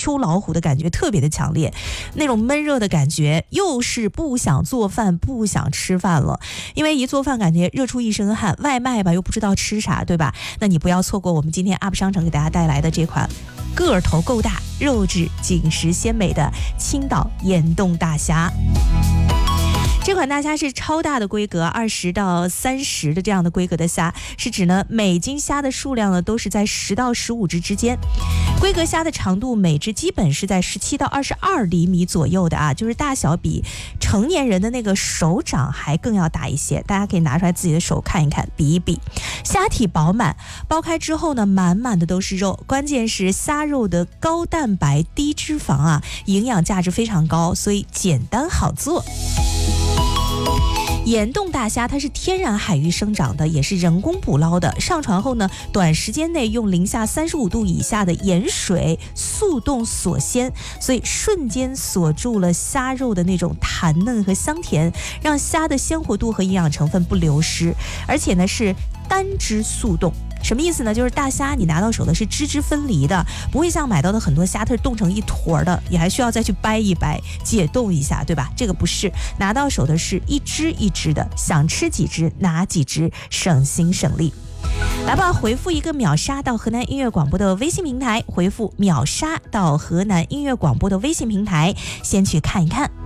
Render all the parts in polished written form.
秋老虎的感觉特别的强烈，那种闷热的感觉，又是不想做饭不想吃饭了，因为一做饭感觉热出一身汗，外卖吧又不知道吃啥，对吧？那你不要错过我们今天 UP 商城给大家带来的这款个头够大、肉质紧实鲜美的青岛盐冻大虾。这款大虾是超大的规格，20到30的这样的规格的虾，是指呢每斤虾的数量呢都是在10到15只之间。规格虾的长度每只基本是在17到22厘米左右的啊，就是大小比成年人的那个手掌还更要大一些。大家可以拿出来自己的手看一看，比一比。虾体饱满，剥开之后呢，满满的都是肉，关键是虾肉的高蛋白低脂肪啊，营养价值非常高，所以简单好做。盐冻大虾它是天然海域生长的，也是人工捕捞的。上船后呢，短时间内用零下35度以下的盐水速冻锁鲜，所以瞬间锁住了虾肉的那种弹嫩和香甜，让虾的鲜活度和营养成分不流失，而且呢是单只速冻。什么意思呢？就是大虾你拿到手的是汁汁分离的，不会像买到的很多虾它是冻成一坨的，你还需要再去掰一掰解冻一下，对吧？这个不是，拿到手的是一只一只的，想吃几只拿几只，省心省力。来吧，回复一个秒杀到河南音乐广播的微信平台，回复秒杀到河南音乐广播的微信平台，先去看一看。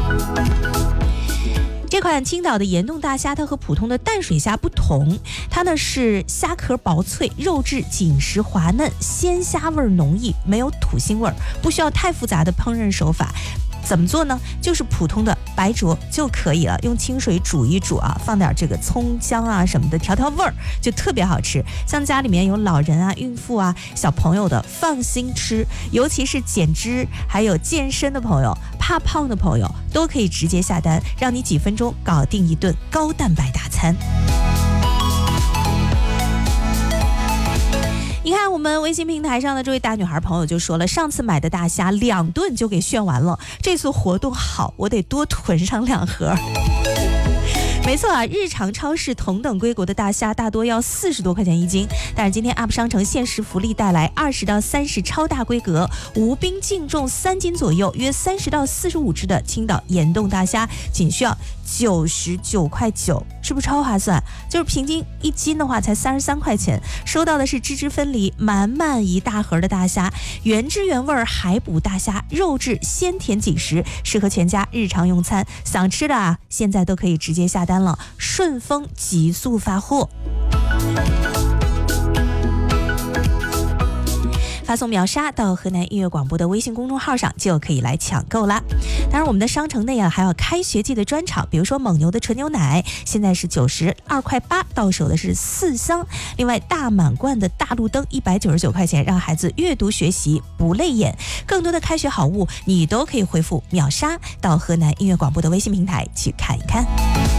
这款青岛的盐冻大虾，它和普通的淡水虾不同，它呢是虾壳薄脆，肉质紧实滑嫩，鲜虾味浓郁，没有土腥味，不需要太复杂的烹饪手法。怎么做呢？就是普通的白灼就可以了，用清水煮一煮啊，放点这个葱姜啊什么的调调味儿，就特别好吃。像家里面有老人啊、孕妇啊、小朋友的，放心吃。尤其是减脂还有健身的朋友、怕胖的朋友，都可以直接下单，让你几分钟搞定一顿高蛋白大餐。你看我们微信平台上的这位大女孩朋友就说了，上次买的大虾2顿就给炫完了，这次活动好，我得多囤上2盒。没错啊，日常超市同等规格的大虾大多要40多块钱一斤，但是今天 UP 商城限时福利带来20到30超大规格、无冰净重3斤左右，约30到45只的青岛盐冻大虾，仅需要99.9块，是不是超划算？就是平均1斤的话才33块钱，收到的是汁汁分离、满满一大盒的大虾，原汁原味海捕大虾，肉质鲜甜紧实，适合全家日常用餐。想吃的啊，现在都可以直接下单了，顺丰急速发货。发送秒杀到河南音乐广播的微信公众号上就可以来抢购啦。当然我们的商城内啊还有开学季的专场，比如说蒙牛的纯牛奶现在是92.8块，到手的是4箱。另外大满贯的大路灯199块钱，让孩子阅读学习不累眼。更多的开学好物你都可以回复秒杀到河南音乐广播的微信平台去看一看。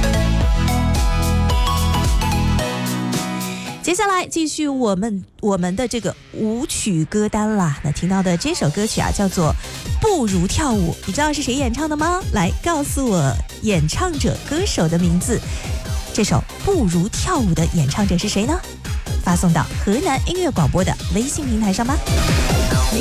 接下来继续我们的这个舞曲歌单啦。那听到的这首歌曲啊叫做不如跳舞，你知道是谁演唱的吗？来告诉我演唱者歌手的名字。这首不如跳舞的演唱者是谁呢？发送到河南音乐广播的微信平台上吧。